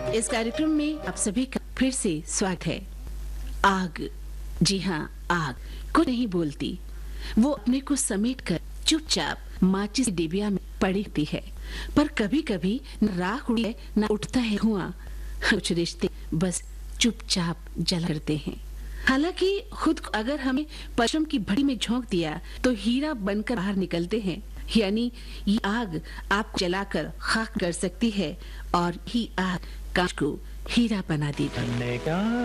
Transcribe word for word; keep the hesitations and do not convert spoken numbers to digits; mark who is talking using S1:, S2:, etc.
S1: इस कार्यक्रम में आप सभी का फिर से स्वागत है। आग, जी हाँ, आग कुछ नहीं बोलती। वो अपने को समेट कर चुपचाप माचिस की डिबिया में पड़ी होती है, पर कभी कभी न राख उड़ती है न उठता है धुआं। कुछ रिश्ते बस चुपचाप जला करते हैं। हालांकि खुद को अगर हमें पश्चिम की भट्टी में झोंक दिया तो हीरा बनकर बाहर निकलते हैं। यानी ये आग आपको जलाकर खाक कर सकती है और ही आग कांच को हीरा बना देती है।